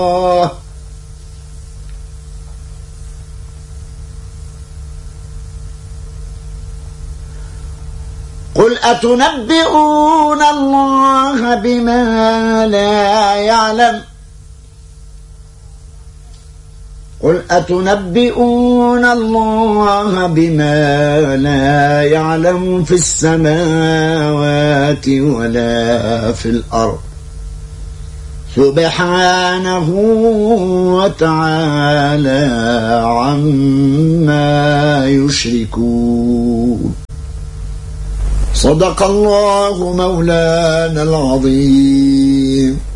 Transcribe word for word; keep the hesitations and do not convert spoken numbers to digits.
قل أتنبئون الله بما لا يعلم قل أتنبئون الله بما لا يعلم في السماوات ولا في الأرض سبحانه وتعالى عما يشركون. صدق الله مولانا العظيم.